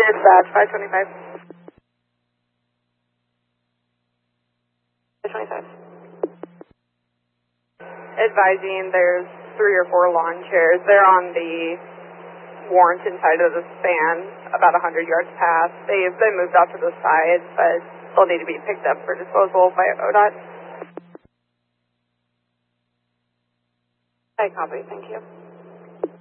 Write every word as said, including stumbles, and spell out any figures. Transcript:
Dispatch, five twenty-five. five twenty-five. Advising there's three or four lawn chairs. They're on the Warrenton side of the span, about one hundred yards past. They've been moved off to the side, but still need to be picked up for disposal by O D O T. I copy, thank you.